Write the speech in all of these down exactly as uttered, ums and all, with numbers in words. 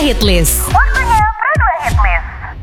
Hitlist. Waktunya Pro dua Hitlist.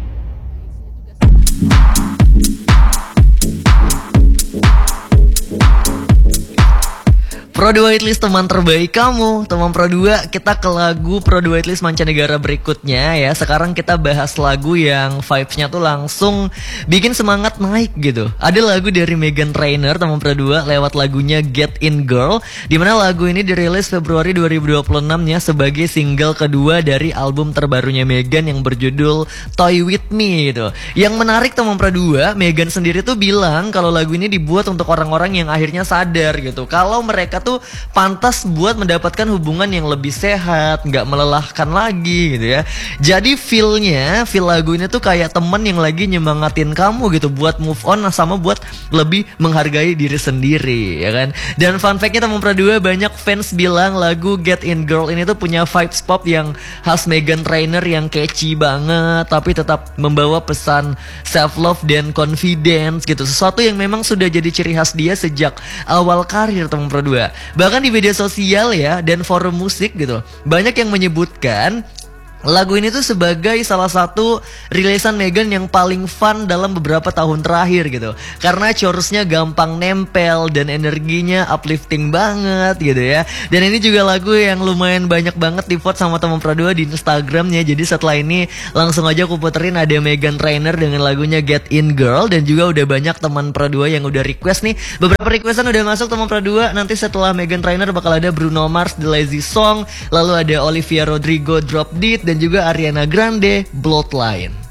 Pro dua Hitlist teman terbaik kamu. Teman Pro dua, kita ke lagu Pro dua Hitlist mancanegara berikutnya ya. Sekarang kita bahas lagu yang vibes-nya tuh langsung bikin semangat naik gitu. Ada lagu dari Meghan Trainor teman Pro dua lewat lagunya Get In Girl, dimana lagu ini dirilis Februari dua ribu dua puluh enam ya, sebagai single kedua dari album terbarunya Meghan yang berjudul Toy With Me gitu. Yang menarik teman Pro dua, Meghan sendiri tuh bilang kalau lagu ini dibuat untuk orang-orang yang akhirnya sadar gitu, kalau mereka tuh pantas buat mendapatkan hubungan yang lebih sehat, nggak melelahkan lagi gitu ya. Jadi feel-nya, feel lagu ini tuh kayak temen yang lagi nyemangatin kamu gitu buat move on sama buat lebih menghargai diri sendiri ya kan. Dan fun fact-nya teman Pro dua, banyak fans bilang lagu Get In Girl ini tuh punya vibes pop yang khas Meghan Trainor yang catchy banget, tapi tetap membawa pesan self love dan confidence gitu. Sesuatu yang memang sudah jadi ciri khas dia sejak awal karir teman Pro dua. Bahkan di media sosial ya dan forum musik gitu, banyak yang menyebutkan lagu ini tuh sebagai salah satu rilisan Meghan yang paling fun dalam beberapa tahun terakhir gitu. Karena chorusnya gampang nempel dan energinya uplifting banget gitu ya. Dan ini juga lagu yang lumayan banyak banget di vote sama teman Pro dua di Instagramnya. Jadi setelah ini langsung aja aku puterin ada Meghan Trainor dengan lagunya Get In Girl. Dan juga udah banyak teman Pro dua yang udah request nih. Beberapa requestan udah masuk teman Pro dua. Nanti setelah Meghan Trainor bakal ada Bruno Mars The Lazy Song, lalu ada Olivia Rodrigo Drop Dead, dan juga Ariana Grande Bloodline.